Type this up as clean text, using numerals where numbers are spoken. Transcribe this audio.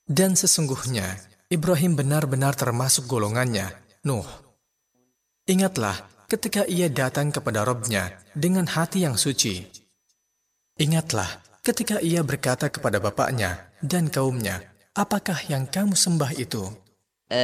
Dan sesungguhnya, Ibrahim benar-benar termasuk golongannya, Nuh. Ingatlah ketika ia datang kepada Rabb-Nya dengan hati yang suci. Ingatlah ketika ia berkata kepada bapaknya dan kaumnya, apakah yang kamu sembah itu?